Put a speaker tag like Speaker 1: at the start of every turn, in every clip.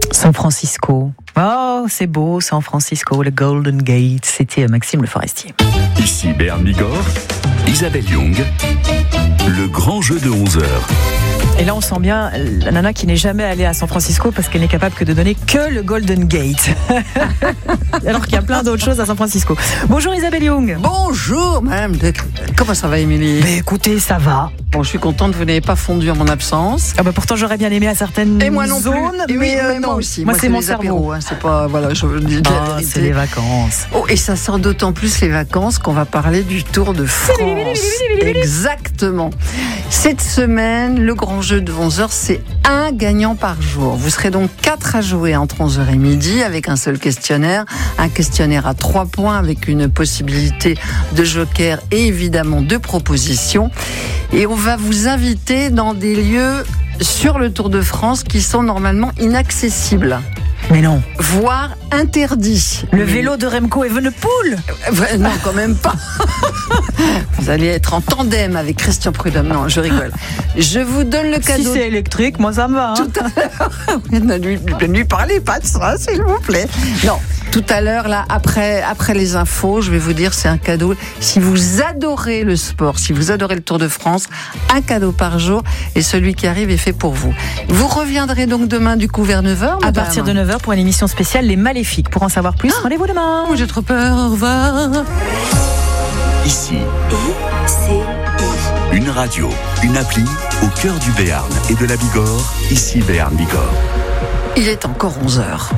Speaker 1: San Francisco. Oh, c'est beau, San Francisco, le Golden Gate. C'était Maxime Le Forestier.
Speaker 2: Ici Béarn Bigorre, Isabelle Young, le grand jeu de 11h.
Speaker 1: Et là, on sent bien la nana qui n'est jamais allée à San Francisco parce qu'elle n'est capable que de donner que le Golden Gate. Alors qu'il y a plein d'autres choses à San Francisco. Bonjour Isabelle Young.
Speaker 3: Bonjour madame. Comment ça va Émilie?
Speaker 1: Mais écoutez, ça va.
Speaker 3: Bon, je suis contente, vous n'avez pas fondu en mon absence.
Speaker 1: Ah bah pourtant j'aurais bien aimé à certaines
Speaker 3: Et moi non
Speaker 1: zones,
Speaker 3: plus.
Speaker 1: mais
Speaker 3: oui,
Speaker 1: non.
Speaker 3: moi aussi.
Speaker 1: Moi c'est mon
Speaker 3: les
Speaker 1: cerveau.
Speaker 3: apéros, hein, c'est pas voilà, je dis la vérité.
Speaker 1: C'est les vacances.
Speaker 3: Oh, et ça sent d'autant plus les vacances qu'on va parler du Tour de France. Exactement. Cette semaine, le grand jeu de 11h, c'est un gagnant par jour. Vous serez donc 4 à jouer entre 11h et midi avec un seul questionnaire. Un questionnaire à 3 points avec une possibilité de joker et évidemment de propositions. Et on va vous inviter dans des lieux sur le Tour de France qui sont normalement inaccessibles.
Speaker 1: Mais non.
Speaker 3: Voire interdits.
Speaker 1: Le vélo de Remco Evenepoel.
Speaker 3: Non, quand même pas. Vous allez être en tandem avec Christian Prudhomme. Non, je rigole. Je vous donne le cadeau.
Speaker 1: Si c'est électrique, moi ça me va.
Speaker 3: Tout à l'heure. Ne lui parlez pas de ça, s'il vous plaît. Non, tout à l'heure, là, après les infos, je vais vous dire, c'est un cadeau. Si vous adorez le sport, si vous adorez le Tour de France, un cadeau par jour. Et celui qui arrive est fait pour vous. Vous reviendrez donc demain, du coup, vers 9h,
Speaker 1: à partir de 9h pour une émission spéciale Les Maléfiques. Pour en savoir plus, rendez-vous demain.
Speaker 3: J'ai trop peur, au revoir.
Speaker 2: Ici, une radio, une appli au cœur du Béarn et de la Bigorre. Ici Béarn Bigorre.
Speaker 3: Il est encore 11h.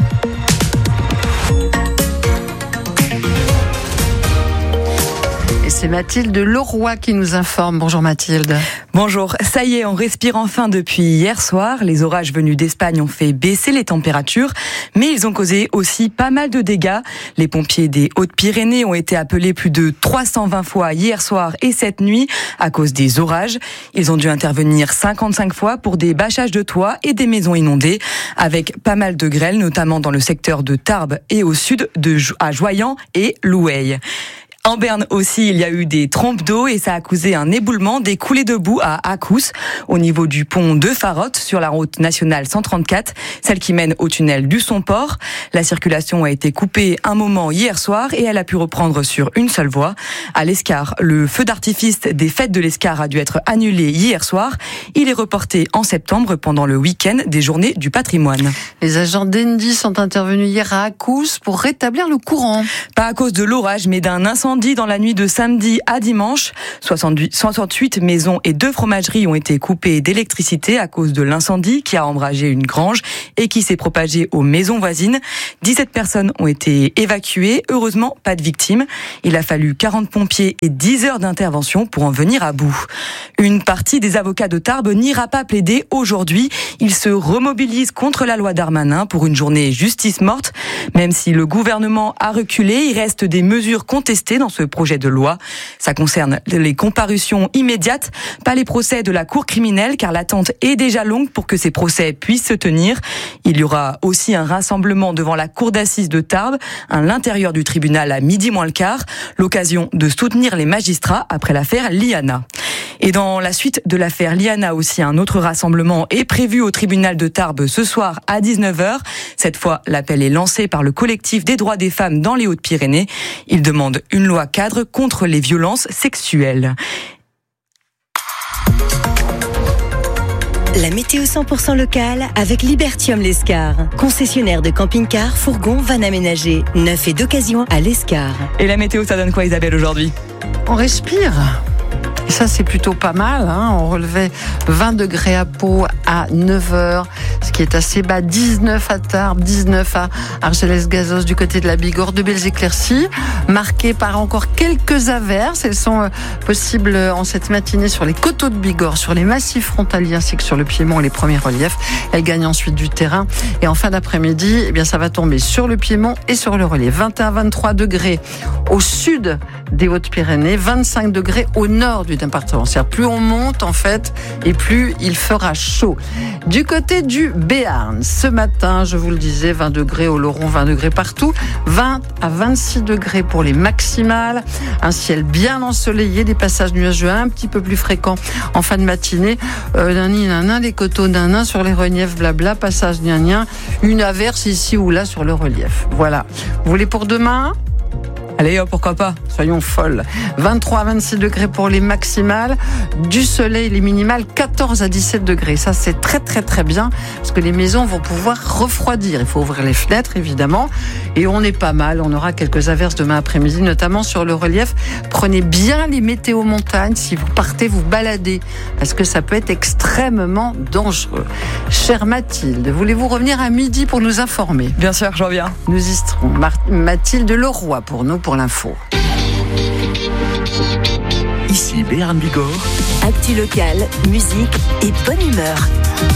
Speaker 3: Et c'est Mathilde Leroy qui nous informe. Bonjour Mathilde.
Speaker 4: Bonjour, ça y est, on respire enfin depuis hier soir. Les orages venus d'Espagne ont fait baisser les températures, mais ils ont causé aussi pas mal de dégâts. Les pompiers des Hautes-Pyrénées ont été appelés plus de 320 fois hier soir et cette nuit à cause des orages. Ils ont dû intervenir 55 fois pour des bâchages de toits et des maisons inondées, avec pas mal de grêle, notamment dans le secteur de Tarbes et au sud à Joyans et Loueil. En Béarn aussi, il y a eu des trompes d'eau et ça a causé un éboulement, des coulées de boue à Accous, au niveau du pont de Farotte, sur la route nationale 134, celle qui mène au tunnel du Son-Port. La circulation a été coupée un moment hier soir et elle a pu reprendre sur une seule voie. À l'Escar, le feu d'artifice des fêtes de l'Escar a dû être annulé hier soir. Il est reporté en septembre pendant le week-end des journées du patrimoine.
Speaker 3: Les agents d'Endy sont intervenus hier à Accous pour rétablir le courant.
Speaker 4: Pas à cause de l'orage, mais d'un incendie dans la nuit de samedi à dimanche. 68 maisons et 2 fromageries ont été coupées d'électricité à cause de l'incendie qui a embragé une grange et qui s'est propagé aux maisons voisines. 17 personnes ont été évacuées. Heureusement, pas de victimes. Il a fallu 40 pompiers et 10 heures d'intervention pour en venir à bout. Une partie des avocats de Tarbes n'ira pas plaider aujourd'hui. Ils se remobilisent contre la loi Darmanin pour une journée justice morte. Même si le gouvernement a reculé, il reste des mesures contestées dans ce projet de loi. Ça concerne les comparutions immédiates, pas les procès de la cour criminelle, car l'attente est déjà longue pour que ces procès puissent se tenir. Il y aura aussi un rassemblement devant la cour d'assises de Tarbes, à l'intérieur du tribunal à midi moins le quart, l'occasion de soutenir les magistrats après l'affaire Liana. Et dans la suite de l'affaire Liana aussi, un autre rassemblement est prévu au tribunal de Tarbes ce soir à 19h. Cette fois, l'appel est lancé par le collectif des droits des femmes dans les Hautes-Pyrénées. Il demande une loi cadre contre les violences sexuelles.
Speaker 5: La météo 100% locale avec Libertium l'Escar. Concessionnaire de camping-car, fourgons, van aménagés. Neuf et d'occasion à l'Escar.
Speaker 4: Et la météo, ça donne quoi Isabelle aujourd'hui ?
Speaker 3: On respire. Et ça, c'est plutôt pas mal. On relevait 20 degrés à Pau à 9h, ce qui est assez bas. 19 à Tarbes, 19 à Argelès-Gazos du côté de la Bigorre. De belles éclaircies, marquées par encore quelques averses. Elles sont possibles en cette matinée sur les coteaux de Bigorre, sur les massifs frontaliers ainsi que sur le Piémont et les premiers reliefs. Elles gagnent ensuite du terrain. Et en fin d'après-midi, ça va tomber sur le Piémont et sur le relief. 21-23 degrés au sud des Hautes-Pyrénées, 25 degrés au nord du département. C'est-à-dire plus on monte en fait et plus il fera chaud. Du côté du Béarn, ce matin, je vous le disais, 20 degrés au Laurent, 20 degrés partout, 20 à 26 degrés pour les maximales, un ciel bien ensoleillé, des passages nuageux un petit peu plus fréquents en fin de matinée, des coteaux d'un sur les reliefs, blabla, passage gna, une averse ici ou là sur le relief. Voilà. Vous voulez pour demain ?
Speaker 4: Allez, pourquoi pas ?
Speaker 3: Soyons folles. 23 à 26 degrés pour les maximales. Du soleil, les minimales, 14 à 17 degrés. Ça, c'est très, très, très bien parce que les maisons vont pouvoir refroidir. Il faut ouvrir les fenêtres, évidemment. Et on est pas mal. On aura quelques averses demain après-midi, notamment sur le relief. Prenez bien les météos montagnes si vous partez vous balader parce que ça peut être extrêmement dangereux. Chère Mathilde, voulez-vous revenir à midi pour nous informer ?
Speaker 4: Bien sûr, j'en viens.
Speaker 3: Nous y serons. Mathilde Leroy pour nous, pour l'info.
Speaker 2: Ici Béarn Bigorre.
Speaker 5: Actu locale, musique et bonne humeur.